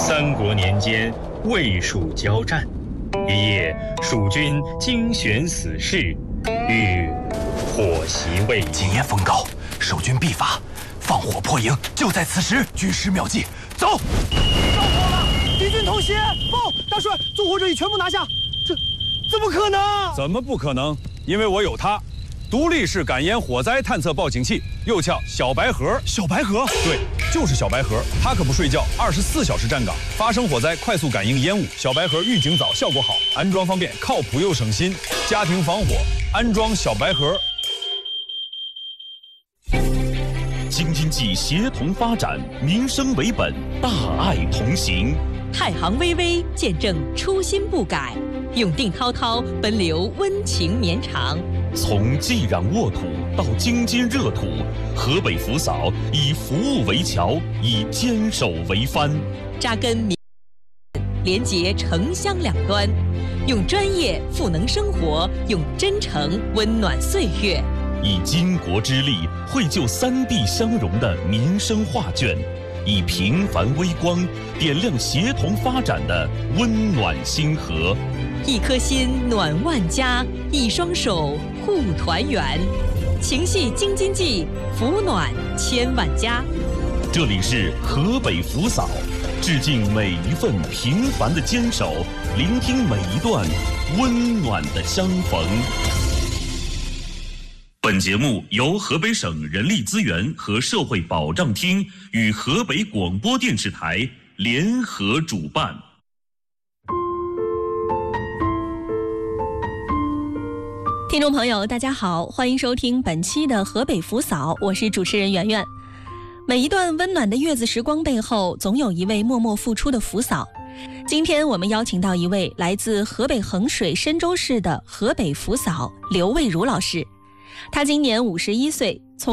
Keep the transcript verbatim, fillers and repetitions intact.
三国年间，魏蜀交战，一夜，蜀军惊选死士，欲火袭魏营。 今夜风高，守军必发，放火破营，就在此时。军师妙计，走！ 着火了，敌军偷袭！报，大帅，纵火者已全部拿下。这怎么可能？ 怎么不可能？因为我有它。独立式感烟火灾探测报警器，又叫小白盒。 小白盒？ 对，就是小白盒。它可不睡觉，二十四小时站岗，发生火灾快速感应烟雾。小白盒预警早，效果好，安装方便，靠谱又省心。家庭防火，安装小白盒。 京津冀协同发展，民生为本，大爱同行。 太行巍巍，见证初心不改；永定滔滔，奔流温情绵长。 从济壤沃土到京津热土，河北扶嫂以服务为桥，以坚守为帆， 扎根民，连结城乡两端，用专业赋能生活，用真诚温暖岁月， 以巾帼之力绘就三地相融的民生画卷，以平凡微光点亮协同发展的温暖星河。 一颗心暖万家，一双手护团圆，情系京津冀，福暖千万家。 这里是河北扶嫂，致敬每一份平凡的坚守，聆听每一段温暖的相逢。本节目由河北省人力资源和社会保障厅与河北广播电视台联合主办。 听众朋友大家好，欢迎收听本期的河北扶嫂，我是主持人圆圆。每一段温暖的月子时光背后，总有一位默默付出的扶嫂。今天我们邀请到一位来自河北衡水申州市的河北扶嫂刘卫如老师，她今年五十一岁，从